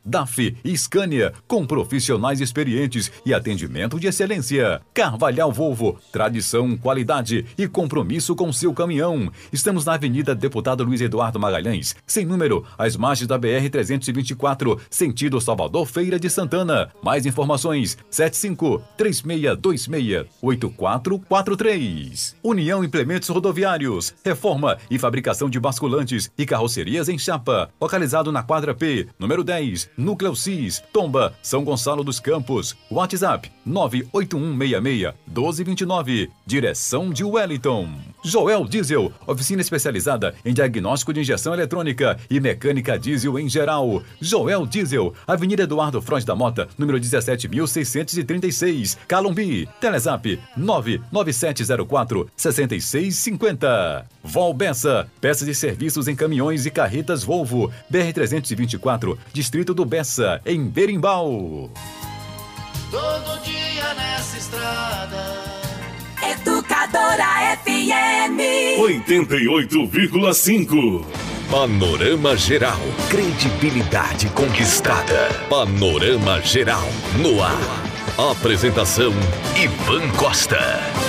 DAF e Scania, com profissionais experientes e atendimento de excelência. Carvalhal Volvo, tradição, qualidade e compromisso com seu caminhão. Estamos na Avenida Deputado Luiz Eduardo Magalhães, sem número, às margens da BR-324, sentido Salvador Feira de Santana. Mais informações, 75-3626-8443. União Implementos Rodoviários, reforma e fabricação de basculantes e carrocerias em chapa. Localizado na quadra P, número 10, Núcleo Cis, Tomba, São Gonçalo dos Campos. WhatsApp 98166-1229. Direção de Wellington. Joel Diesel, oficina especializada em diagnóstico de injeção eletrônica e mecânica diesel em geral. Joel Diesel, Avenida Eduardo Frois da Mota, número 17.636, Calumbi. Telezap 99704-6650. Volbessa, peças e serviços em caminhões e carretas Volvo. BR-324, Distrito do Bessa, em Berimbau. Todo dia nessa estrada. Educadora FM 88,5. Panorama Geral. Credibilidade conquistada. Panorama Geral no ar. Apresentação: Ivan Costa.